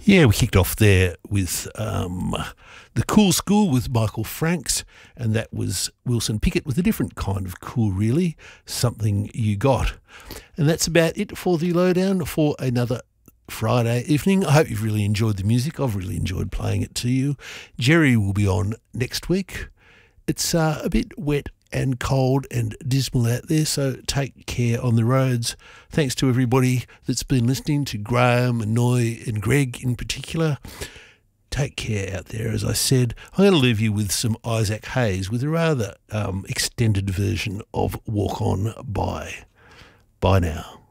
Yeah, we kicked off there with The Cool School with Michael Franks, and that was Wilson Pickett with a different kind of cool, really, Something You Got. And that's about it for the lowdown for another Friday evening. I hope you've really enjoyed the music. I've really enjoyed playing it to you. Jerry will be on next week. It's a bit wet and cold and dismal out there, so take care on the roads. Thanks to everybody that's been listening, to Graham and Noy and Greg in particular. Take care out there, as I said. I'm going to leave you with some Isaac Hayes with a rather extended version of Walk On By. Bye now.